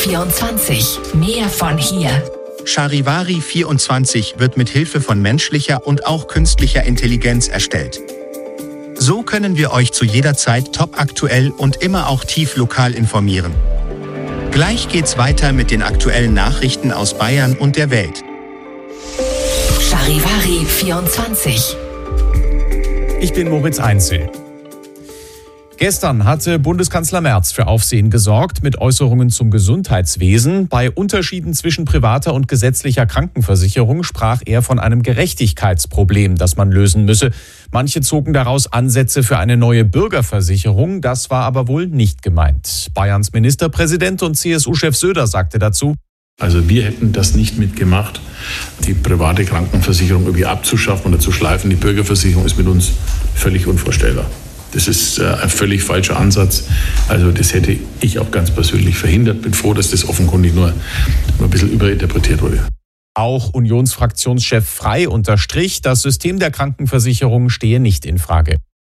24. Mehr von hier. Charivari 24 wird mit Hilfe von menschlicher und auch künstlicher Intelligenz erstellt. So können wir euch zu jeder Zeit topaktuell und immer auch tief lokal informieren. Gleich geht's weiter mit den aktuellen Nachrichten aus Bayern und der Welt. Charivari 24. Ich bin Moritz Einzel. Gestern hatte Bundeskanzler Merz für Aufsehen gesorgt mit Äußerungen zum Gesundheitswesen. Bei Unterschieden zwischen privater und gesetzlicher Krankenversicherung sprach er von einem Gerechtigkeitsproblem, das man lösen müsse. Manche zogen daraus Ansätze für eine neue Bürgerversicherung. Das war aber wohl nicht gemeint. Bayerns Ministerpräsident und CSU-Chef Söder sagte dazu: Also wir hätten das nicht mitgemacht, die private Krankenversicherung irgendwie abzuschaffen oder zu schleifen. Die Bürgerversicherung ist mit uns völlig unvorstellbar. Das ist ein völlig falscher Ansatz. Also das hätte ich auch ganz persönlich verhindert. Bin froh, dass das offenkundig nur ein bisschen überinterpretiert wurde. Auch Unionsfraktionschef Frey unterstrich, das System der Krankenversicherung stehe nicht in Frage.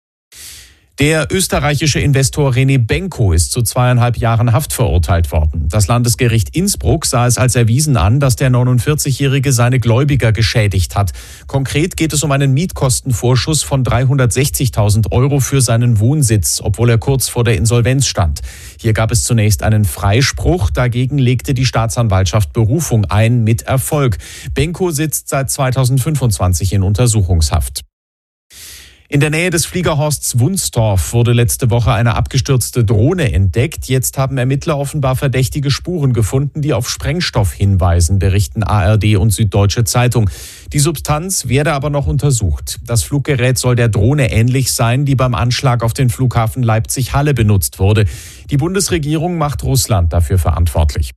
Der österreichische Investor René Benko ist zu 2,5 Jahren Haft verurteilt worden. Das Landesgericht Innsbruck sah es als erwiesen an, dass der 49-Jährige seine Gläubiger geschädigt hat. Konkret geht es um einen Mietkostenvorschuss von 360.000 € für seinen Wohnsitz, obwohl er kurz vor der Insolvenz stand. Hier gab es zunächst einen Freispruch, dagegen legte die Staatsanwaltschaft Berufung ein, mit Erfolg. Benko sitzt seit 2025 in Untersuchungshaft. In der Nähe des Fliegerhorsts Wunstorf wurde letzte Woche eine abgestürzte Drohne entdeckt. Jetzt haben Ermittler offenbar verdächtige Spuren gefunden, die auf Sprengstoff hinweisen, berichten ARD und Süddeutsche Zeitung. Die Substanz werde aber noch untersucht. Das Fluggerät soll der Drohne ähnlich sein, die beim Anschlag auf den Flughafen Leipzig-Halle benutzt wurde. Die Bundesregierung macht Russland dafür verantwortlich.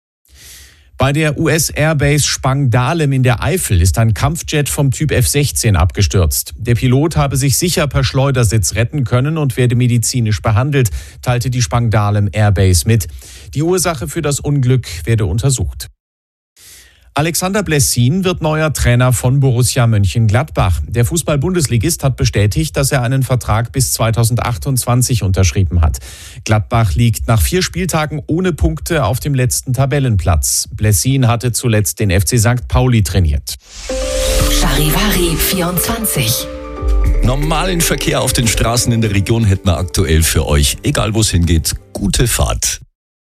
Bei der US-Airbase Spangdahlem in der Eifel ist ein Kampfjet vom Typ F-16 abgestürzt. Der Pilot habe sich sicher per Schleudersitz retten können und werde medizinisch behandelt, teilte die Spangdahlem Airbase mit. Die Ursache für das Unglück werde untersucht. Alexander Blessin wird neuer Trainer von Borussia Mönchengladbach. Der Fußball-Bundesligist hat bestätigt, dass er einen Vertrag bis 2028 unterschrieben hat. Gladbach liegt nach 4 Spieltagen ohne Punkte auf dem letzten Tabellenplatz. Blessin hatte zuletzt den FC St. Pauli trainiert. Charivari 24. Normalen Verkehr auf den Straßen in der Region hätten wir aktuell für euch. Egal wo es hingeht, gute Fahrt.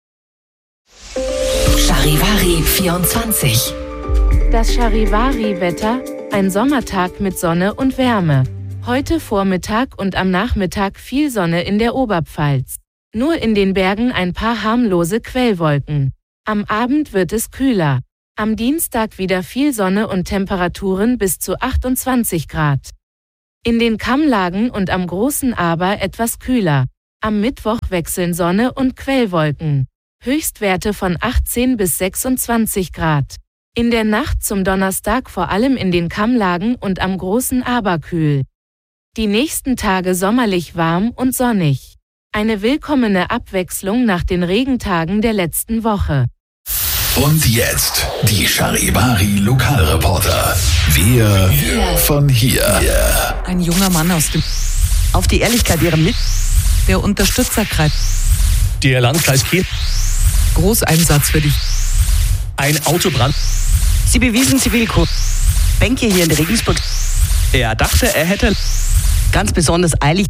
Charivari 24. Das Charivari-Wetter, ein Sommertag mit Sonne und Wärme. Heute Vormittag und am Nachmittag viel Sonne in der Oberpfalz. Nur in den Bergen ein paar harmlose Quellwolken. Am Abend wird es kühler. Am Dienstag wieder viel Sonne und Temperaturen bis zu 28 Grad. In den Kammlagen und am Großen Aber etwas kühler. Am Mittwoch wechseln Sonne und Quellwolken. Höchstwerte von 18 bis 26 Grad. In der Nacht zum Donnerstag vor allem in den Kammlagen und am Großen Aber kühl. Die nächsten Tage sommerlich warm und sonnig. Eine willkommene Abwechslung nach den Regentagen der letzten Woche. Und jetzt die Charivari Lokalreporter. Wir von hier. Ein junger Mann aus dem... Auf die Ehrlichkeit ihrer Der Unterstützerkreis. Der Landkreis Kiel. Großeinsatz für dich. Ein Autobrand. Sie bewiesen Zivilkurs. Bänke hier in Regensburg. Er dachte, er hätte... Ganz besonders eilig.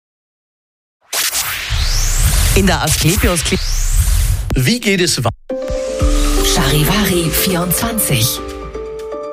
In der Asklepios. Wie geht es weiter? Charivari 24.